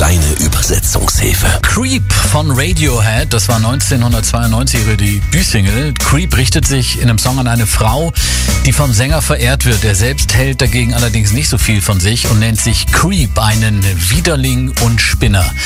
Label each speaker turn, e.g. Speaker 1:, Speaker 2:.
Speaker 1: kleine Übersetzungshilfe.
Speaker 2: Creep von Radiohead, das war 1992 ihre Debütsingle. Creep richtet sich in einem Song an eine Frau, die vom Sänger verehrt wird. Er selbst hält dagegen allerdings nicht so viel von sich und nennt sich Creep, einen Widerling und Spinner.